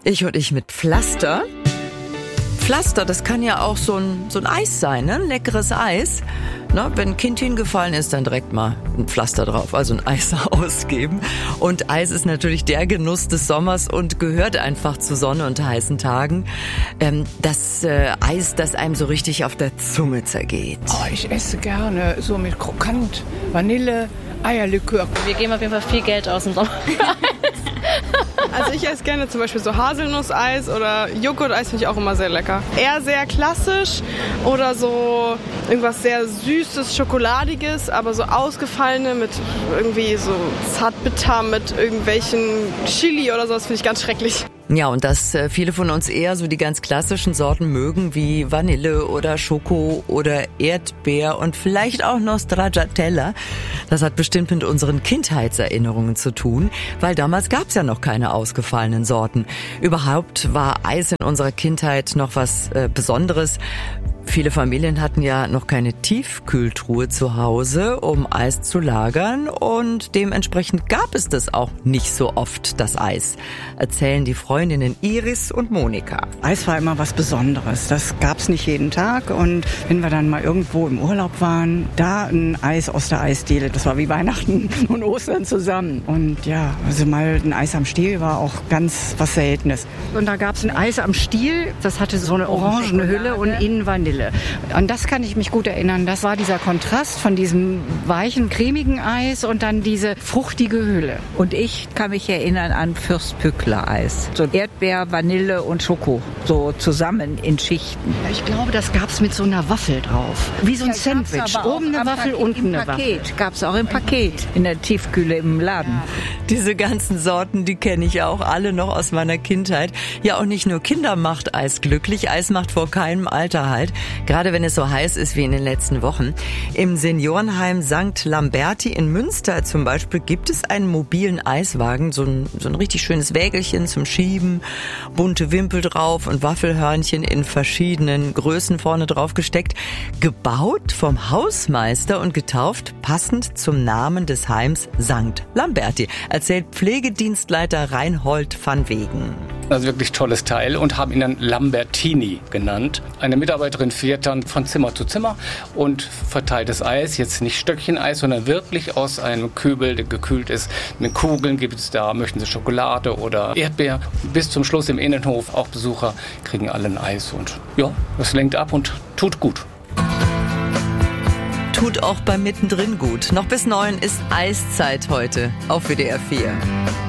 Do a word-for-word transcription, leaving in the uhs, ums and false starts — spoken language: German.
Ich und ich mit Pflaster. Pflaster, das kann ja auch so ein, so ein Eis sein, ne? Ein leckeres Eis. Na, wenn ein Kind hingefallen ist, dann direkt mal ein Pflaster drauf, also ein Eis ausgeben. Und Eis ist natürlich der Genuss des Sommers und gehört einfach zu Sonne und heißen Tagen. Ähm, das äh, Eis, das einem so richtig auf der Zunge zergeht. Oh, ich esse gerne so mit Krokant, Vanille, Eierlikör. Wir geben auf jeden Fall viel Geld aus im Sommer. Also ich esse gerne zum Beispiel so Haselnusseis oder Joghurteis, finde ich auch immer sehr lecker. Eher sehr klassisch oder so irgendwas sehr Süßes, Schokoladiges, aber so ausgefallene mit irgendwie so Zartbitter mit irgendwelchen Chili oder sowas finde ich ganz schrecklich. Ja, und dass äh, viele von uns eher so die ganz klassischen Sorten mögen, wie Vanille oder Schoko oder Erdbeer und vielleicht auch noch Stracciatella. Das hat bestimmt mit unseren Kindheitserinnerungen zu tun, weil damals gab's ja noch keine ausgefallenen Sorten. Überhaupt war Eis in unserer Kindheit noch was äh, Besonderes. Viele Familien hatten ja noch keine Tiefkühltruhe zu Hause, um Eis zu lagern, und dementsprechend gab es das auch nicht so oft, das Eis, erzählen die Freundinnen Iris und Monika. Eis war immer was Besonderes, das gab's nicht jeden Tag, und wenn wir dann mal irgendwo im Urlaub waren, da ein Eis aus der Eisdiele, das war wie Weihnachten und Ostern zusammen. Und ja, also mal ein Eis am Stiel war auch ganz was Seltenes. Und da gab's ein Eis am Stiel, das hatte so eine orangene Hülle und innen Vanille. An das kann ich mich gut erinnern. Das war dieser Kontrast von diesem weichen, cremigen Eis und dann diese fruchtige Hülle. Und ich kann mich erinnern an Fürstpückler-Eis. So Erdbeer, Vanille und Schoko. So zusammen in Schichten. Ich glaube, das gab es mit so einer Waffel drauf. Wie so ein Ja, Sandwich. Oben eine Waffel, unten eine Waffel. Gab es auch im Paket. In der Tiefkühle im Laden. Diese ganzen Sorten, die kenne ich auch alle noch aus meiner Kindheit. Ja, auch nicht nur Kinder macht Eis glücklich. Eis macht vor keinem Alter halt. Gerade wenn es so heiß ist wie in den letzten Wochen. Im Seniorenheim Sankt Lamberti in Münster zum Beispiel gibt es einen mobilen Eiswagen, so ein, so ein richtig schönes Wägelchen zum Schieben, bunte Wimpel drauf und Waffelhörnchen in verschiedenen Größen vorne drauf gesteckt. Gebaut vom Hausmeister und getauft passend zum Namen des Heims Sankt Lamberti, erzählt Pflegedienstleiter Reinhold van Wegen. Also wirklich tolles Teil, und haben ihn dann Lambertini genannt. Eine Mitarbeiterin fährt dann von Zimmer zu Zimmer und verteilt das Eis, jetzt nicht Stöckcheneis, sondern wirklich aus einem Kübel, der gekühlt ist. Mit Kugeln gibt es da, möchten Sie Schokolade oder Erdbeer. Bis zum Schluss im Innenhof, auch Besucher kriegen alle ein Eis, und ja, das lenkt ab und tut gut. Tut auch beim Mittendrin gut. Noch bis neun ist Eiszeit heute auf W D R vier.